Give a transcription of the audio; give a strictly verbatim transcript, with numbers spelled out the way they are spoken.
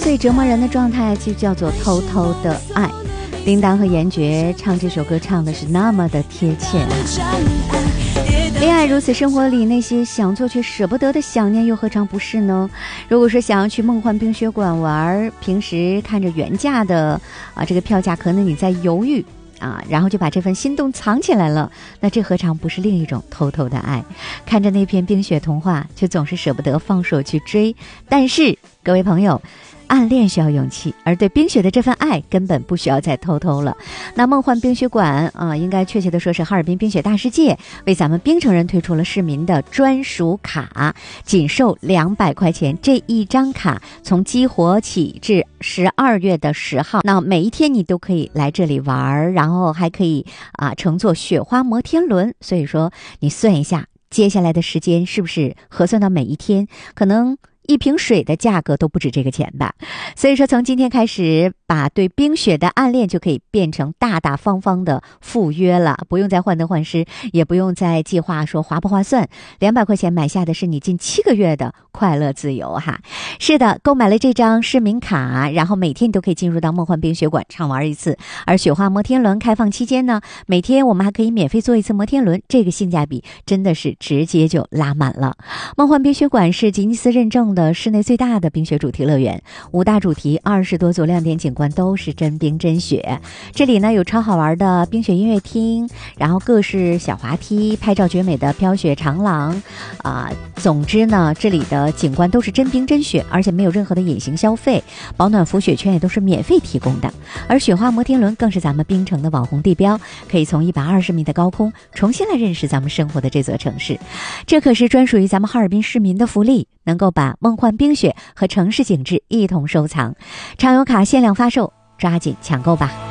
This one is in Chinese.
最折磨人的状态就叫做偷偷的爱。铃铛和严爵唱这首歌唱的是那么的贴切啊！恋爱如此，生活里那些想做却舍不得的想念又何尝不是呢？如果说想要去梦幻冰雪馆玩，平时看着原价的啊这个票价，可能你在犹豫啊，然后就把这份心动藏起来了，那这何尝不是另一种偷偷的爱？看着那片冰雪童话，却总是舍不得放手去追。但是各位朋友，暗恋需要勇气，而对冰雪的这份爱根本不需要再偷偷了。那梦幻冰雪馆啊，应该确切的说是哈尔滨冰雪大世界，为咱们冰城人推出了市民的专属卡，仅售两百块钱。这一张卡从激活起至十二月的十号，那每一天你都可以来这里玩，然后还可以啊乘坐雪花摩天轮。所以说你算一下，接下来的时间是不是核算到每一天，可能一瓶水的价格都不止这个钱吧。所以说从今天开始，把对冰雪的暗恋就可以变成大大方方的赴约了，不用再患得患失，也不用再计划说划不划算。两百块钱买下的是你近七个月的快乐自由哈。是的，购买了这张市民卡，然后每天你都可以进入到梦幻冰雪馆畅玩一次。而雪花摩天轮开放期间呢，每天我们还可以免费坐一次摩天轮，这个性价比真的是直接就拉满了。梦幻冰雪馆是吉尼斯认证的室内最大的冰雪主题乐园，五大主题，二十多组亮点景观都是真冰真雪。这里呢有超好玩的冰雪音乐厅，然后各式小滑梯，拍照绝美的飘雪长廊啊、呃。总之呢，这里的景观都是真冰真雪，而且没有任何的隐形消费，保暖浮雪圈也都是免费提供的。而雪花摩天轮更是咱们冰城的网红地标，可以从一百二十米的高空重新来认识咱们生活的这座城市。这可是专属于咱们哈尔滨市民的福利，能够把梦幻冰雪和城市景致一同收藏。常有卡限量发售，抓紧抢购吧。